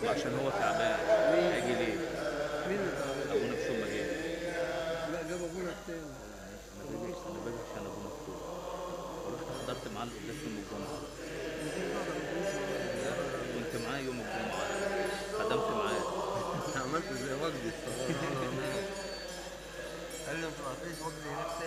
عشان هو تعبان. مين؟ هيجي ليه؟ مين اللي تعبان؟ ابو نفسه ما جه. لا، جاب ابونا التاني. ايوه ماشي، انا ابو باجي نص انا باجي عشان ابو نفسه. ورحت حضرت معاه القداس يوم الجمعه. انت بتحضر القداس كنت معاه يوم الجمعه، ايوه. خدمت معاه. عملت زي وجدي الصراحة. قال لي ما طلعتليش وجدي هناك تاني.